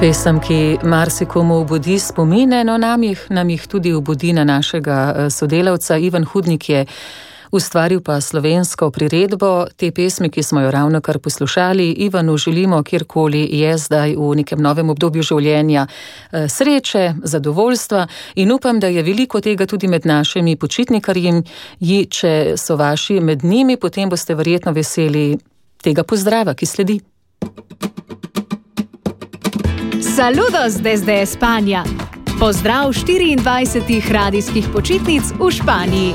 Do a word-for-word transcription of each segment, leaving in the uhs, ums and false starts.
Pesem, ki marsikomu obudi spomine, no nam jih, nam jih tudi obudi na našega sodelavca. Ivan Hudnik je ustvaril pa slovensko priredbo te pesmi, ki smo jo ravno kar poslušali. Ivanu želimo, kjerkoli je zdaj v nekem novem obdobju življenja, sreče, zadovoljstva in upam, da je veliko tega tudi med našimi počitnikarji. Če so vaši med njimi, potem boste verjetno veseli tega pozdrava, ki sledi. Saludos desde España. Pozdrav štiriindvajsetih radijskih počitnic v Španiji.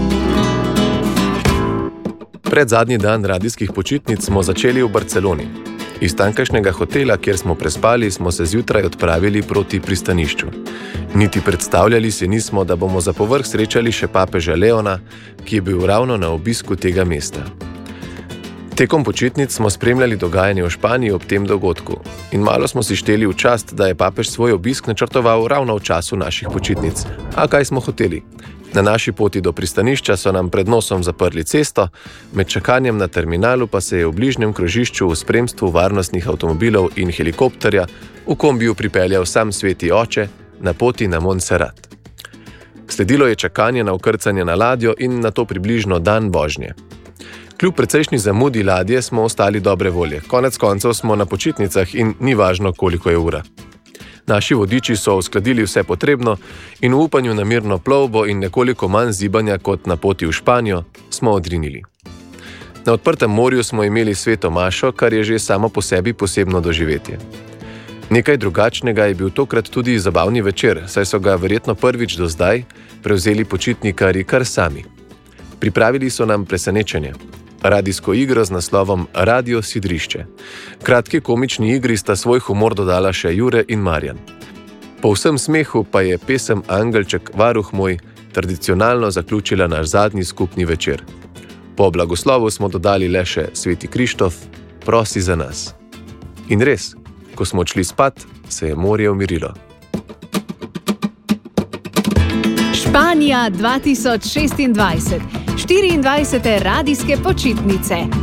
Pred zadnji dan radijskih počitnic smo začeli v Barceloni. Iz tamkajšnjega hotela, kjer smo prespali, smo se zjutraj odpravili proti pristanišču. Niti predstavljali si nismo, da bomo za povrh srečali še papeža Leona, ki je bil ravno na obisku tega mesta. Tekom počitnic smo spremljali dogajanje v Španiji ob tem dogodku in malo smo si šteli v čast, da je papež svoj obisk načrtoval ravno v času naših počitnic. A kaj smo hoteli? Na naši poti do pristanišča so nam pred nosom zaprli cesto, med čakanjem na terminalu pa se je v bližnjem krožišču v spremstvu varnostnih avtomobilov in helikopterja v kombiju pripeljal sam sveti oče na poti na Montserrat. Sledilo je čakanje na vkrcanje na ladjo in na to približno dan vožnje. Kljub precejšnji zamudi ladje smo ostali dobre volje. Konec koncev smo na počitnicah in ni važno, koliko je ura. Naši vodiči so uskladili vse potrebno in v upanju na mirno plovbo in nekoliko manj zibanja kot na poti v Španijo smo odrinili. Na odprtem morju smo imeli sveto mašo, kar je že samo po sebi posebno doživetje. Nekaj drugačnega je bil tokrat tudi zabavni večer, saj so ga verjetno prvič do zdaj prevzeli počitnikarji kar sami. Pripravili so nam presenečenje. Radijsko igro z naslovom Radio Sidrišče. Kratki komični igri sta svoj humor dodala še Jure in Marjan. Po vsem smehu pa je pesem Angelček, varuh moj tradicionalno zaključila naš zadnji skupni večer. Po blagoslovu smo dodali le še Sveti Krištof, prosi za nas. In res, ko smo odšli spat, se je morje umirilo. Španija dva tisoč šestindvajset. štiriindvajsete radijske počitnice.